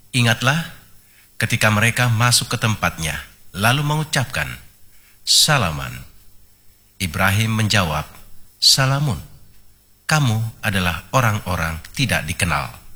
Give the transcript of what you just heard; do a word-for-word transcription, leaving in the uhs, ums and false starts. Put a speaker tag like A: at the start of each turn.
A: Ingatlah ketika mereka masuk ke tempatnya, lalu mengucapkan, "Salaman." Ibrahim menjawab, "Salamun. Kamu adalah orang-orang tidak dikenal."